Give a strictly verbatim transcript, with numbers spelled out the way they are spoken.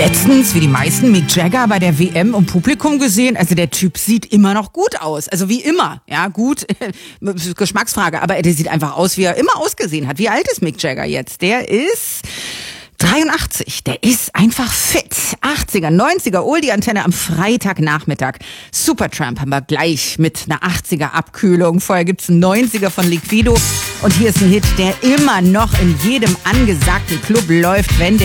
letztens, wie die meisten, Mick Jagger bei der W M im Publikum gesehen. Also der Typ sieht immer noch gut aus. Also wie immer. Ja, gut, Geschmacksfrage. Aber der sieht einfach aus, wie er immer ausgesehen hat. Wie alt ist Mick Jagger jetzt? Der ist dreiundachtzig. Der ist einfach fit. achtziger, neunziger, Oldie-Antenne am Freitagnachmittag. Supertramp haben wir gleich mit einer achtziger Abkühlung. Vorher gibt's einen neunziger von Liquido. Und hier ist ein Hit, der immer noch in jedem angesagten Club läuft, wenn der